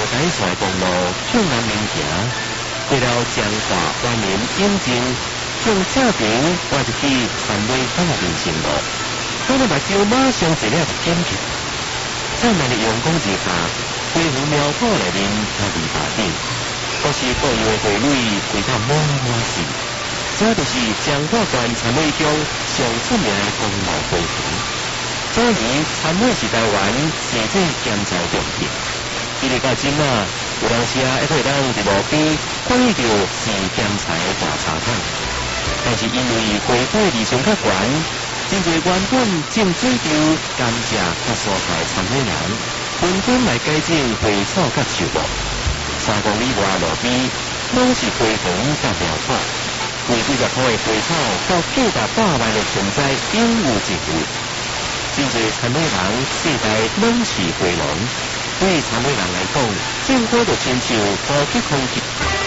台线公路向南面行，过了彰化环民永靖，向正平换一支参尾返民生路，我的目睭马上一粒点起。灿烂的阳光之下，花园苗圃内面加篱笆顶，都是各样的花蕊开到满满是。这就是彰化县参尾乡上出名的公路花园。早年参尾是台湾生产咸菜重点，一直到今仔，有当时还可以当伫路边看到生咸菜的大茶摊。但是因为花卉利润较悬，真侪原本种水稻、甘蔗甲蔬菜参尾人，纷纷来改种花草甲树木。3公里外路边拢是花园甲苗圃，为几十棵的花草到数达百万的田栽应有尽有。真侪参尾人世代拢是花农，对参尾人来讲，种花就亲像呼吸空气。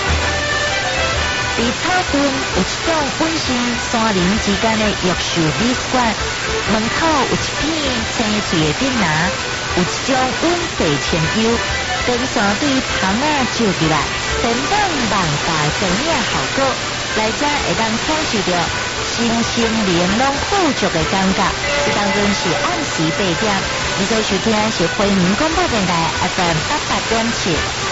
伫草根有一种本身山林之间的玉树美术馆，门口有一片青翠的顶拿，有一种温水泉幽，电线对窗仔照入来，等等万大灯影效果，来遮会当享受到心生玲珑富足的感觉。这当中是按时8点，你在收听的是回民广播电台 FM 88.7。